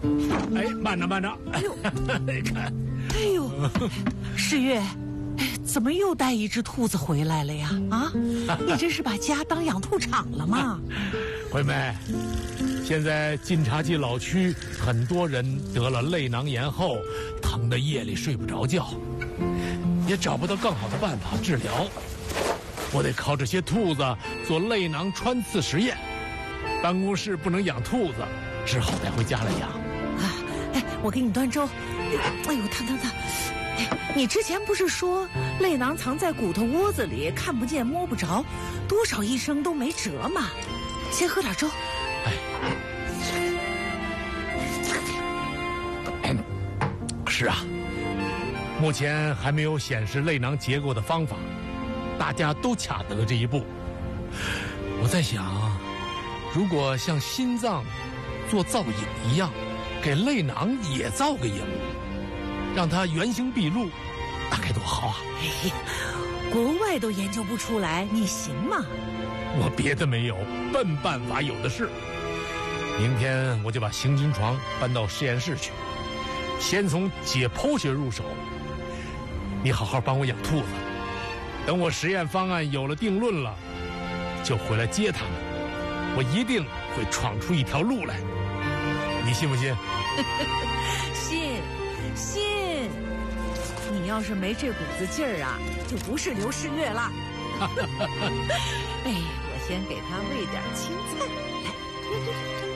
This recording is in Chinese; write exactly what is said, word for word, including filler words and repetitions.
哎，慢着慢着！ 哎呦， 你看， 哎呦，世月，哎，怎么又带一只兔子回来了呀？啊，你这是把家当养兔场了吗？ 惠妹，现在晋察冀老区很多人得了泪囊炎后，疼得夜里睡不着觉，也找不到更好的办法治疗。我得靠这些兔子做泪囊穿刺实验。办公室不能养兔子，只好带回家来养。 啊，哎，我给你端粥。哎呦，烫烫烫！哎，你之前不是说泪囊藏在骨头窝子里，看不见摸不着，多少医生都没辙吗？先喝点粥。 哎，是啊，目前还没有显示泪囊结构的方法，大家都卡得这一步。我在想，如果像心脏做造影一样，给泪囊也造个影，让它原形毕露，那该多好啊！ 哎呀，国外都研究不出来，你行吗？ 我别的没有，笨办法有的是。明天我就把行军床搬到实验室去，先从解剖学入手。你好好帮我养兔子，等我实验方案有了定论了，就回来接他们。我一定会闯出一条路来，你信不信？ 信，信。你要是没这股子劲儿啊，就不是刘世月了。哎，我先给他喂点青菜，来。